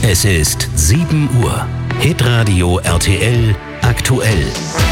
Es ist 7 Uhr. Hitradio RTL aktuell.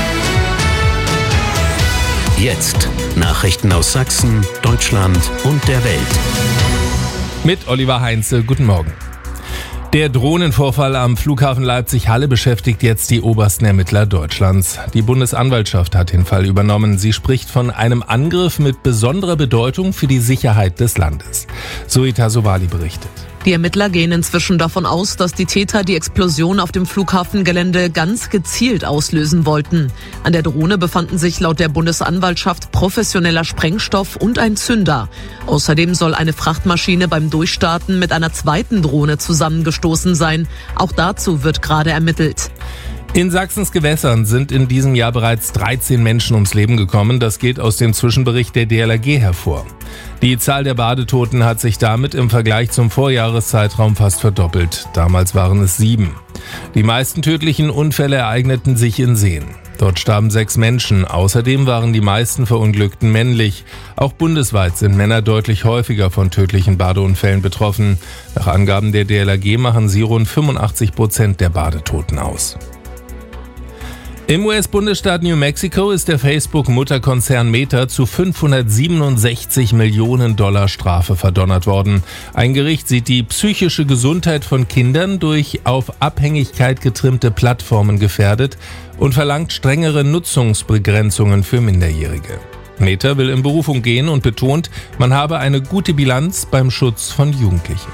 Jetzt Nachrichten aus Sachsen, Deutschland und der Welt. Mit Oliver Heinze, guten Morgen. Der Drohnenvorfall am Flughafen Leipzig-Halle beschäftigt jetzt die obersten Ermittler Deutschlands. Die Bundesanwaltschaft hat den Fall übernommen. Sie spricht von einem Angriff mit besonderer Bedeutung für die Sicherheit des Landes. Zoita Sowali berichtet. Die Ermittler gehen inzwischen davon aus, dass die Täter die Explosion auf dem Flughafengelände ganz gezielt auslösen wollten. An der Drohne befanden sich laut der Bundesanwaltschaft professioneller Sprengstoff und ein Zünder. Außerdem soll eine Frachtmaschine beim Durchstarten mit einer zweiten Drohne zusammengestoßen sein. Auch dazu wird gerade ermittelt. In Sachsens Gewässern sind in diesem Jahr bereits 13 Menschen ums Leben gekommen. Das geht aus dem Zwischenbericht der DLRG hervor. Die Zahl der Badetoten hat sich damit im Vergleich zum Vorjahreszeitraum fast verdoppelt. Damals waren es 7. Die meisten tödlichen Unfälle ereigneten sich in Seen. Dort starben 6 Menschen. Außerdem waren die meisten Verunglückten männlich. Auch bundesweit sind Männer deutlich häufiger von tödlichen Badeunfällen betroffen. Nach Angaben der DLRG machen sie rund 85% der Badetoten aus. Im US-Bundesstaat New Mexico ist der Facebook-Mutterkonzern Meta zu $567 Millionen Strafe verdonnert worden. Ein Gericht sieht die psychische Gesundheit von Kindern durch auf Abhängigkeit getrimmte Plattformen gefährdet und verlangt strengere Nutzungsbegrenzungen für Minderjährige. Meta will in Berufung gehen und betont, man habe eine gute Bilanz beim Schutz von Jugendlichen.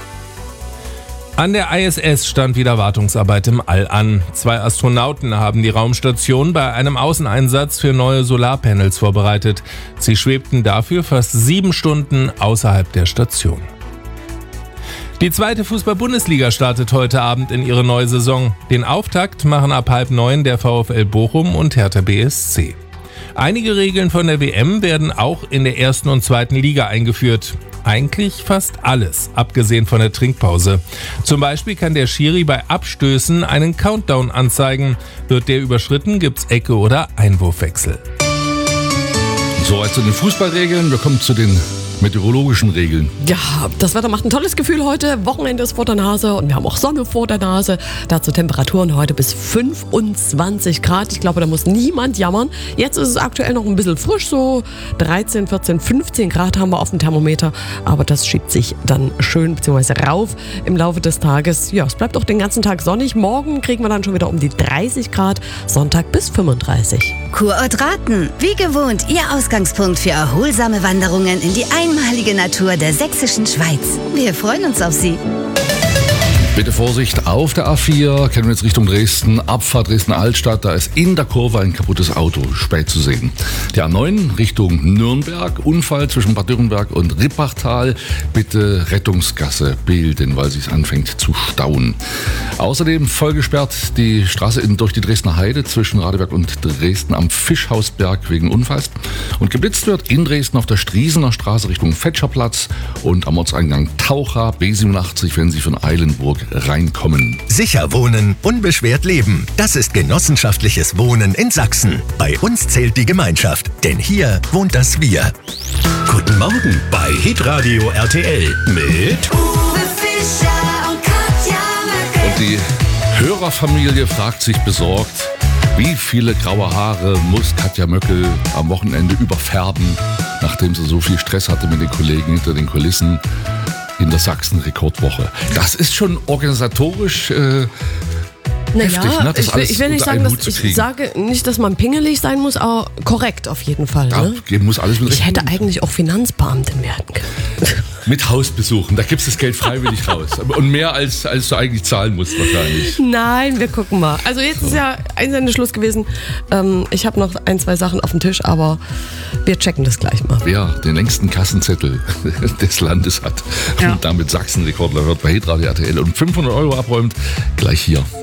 An der ISS stand wieder Wartungsarbeit im All an. 2 Astronauten haben die Raumstation bei einem Außeneinsatz für neue Solarpanels vorbereitet. Sie schwebten dafür fast 7 Stunden außerhalb der Station. Die 2. Fußball-Bundesliga startet heute Abend in ihre neue Saison. Den Auftakt machen ab 8:30 der VfL Bochum und Hertha BSC. Einige Regeln von der WM werden auch in der 1. und 2. Liga eingeführt. Eigentlich fast alles, abgesehen von der Trinkpause. Zum Beispiel kann der Schiri bei Abstößen einen Countdown anzeigen. Wird der überschritten, gibt's Ecke oder Einwurfwechsel. Soweit zu den Fußballregeln. Wir kommen zu den meteorologischen Regeln. Ja, das Wetter macht ein tolles Gefühl heute. Wochenende ist vor der Nase und wir haben auch Sonne vor der Nase. Dazu Temperaturen heute bis 25 Grad. Ich glaube, da muss niemand jammern. Jetzt ist es aktuell noch ein bisschen frisch, so 13, 14, 15 Grad haben wir auf dem Thermometer. Aber das schiebt sich dann schön bzw. rauf im Laufe des Tages. Ja, es bleibt auch den ganzen Tag sonnig. Morgen kriegen wir dann schon wieder um die 30 Grad. Sonntag bis 35. Kurort Raten. Wie gewohnt, Ihr Ausgangspunkt für erholsame Wanderungen in die einmalige Natur der sächsischen Schweiz. Wir freuen uns auf Sie. Bitte Vorsicht auf der A4, kennen wir jetzt Richtung Dresden, Abfahrt Dresden-Altstadt, da ist in der Kurve ein kaputtes Auto, spät zu sehen. Die A9 Richtung Nürnberg, Unfall zwischen Bad Dürrenberg und Rippachtal, bitte Rettungsgasse bilden, weil es anfängt zu stauen. Außerdem voll gesperrt die Straße durch die Dresdner Heide zwischen Radeberg und Dresden am Fischhausberg wegen Unfalls. Und geblitzt wird in Dresden auf der Striesener Straße Richtung Fetscherplatz und am Ortseingang Taucher B87, wenn Sie von Eilenburg reinkommen. Sicher wohnen, unbeschwert leben. Das ist genossenschaftliches Wohnen in Sachsen. Bei uns zählt die Gemeinschaft, denn hier wohnt das Wir. Guten Morgen bei Hitradio RTL mit Uwe Fischer und Katja Möckel. Und die Hörerfamilie fragt sich besorgt, wie viele graue Haare muss Katja Möckel am Wochenende überfärben, nachdem sie so viel Stress hatte mit den Kollegen hinter den Kulissen in der Sachsen-Rekordwoche. Das ist schon organisatorisch heftig, ne? Das ich will nicht sagen, ich sage nicht, dass man pingelig sein muss, aber korrekt auf jeden Fall. Ne? Ja, muss alles mit ich hätte eigentlich auch Finanzbeamtin werden können. Mit Hausbesuchen, da gibst du das Geld freiwillig raus. Und mehr als du eigentlich zahlen musst wahrscheinlich. Nein, wir gucken mal. Also jetzt ist ja Einsendeschluss gewesen. Ich habe noch 1, 2 Sachen auf dem Tisch, aber wir checken das gleich mal. Wer den längsten Kassenzettel des Landes hat und damit Sachsen-Rekordler wird bei Hitradio RTL und 500 € abräumt, gleich hier.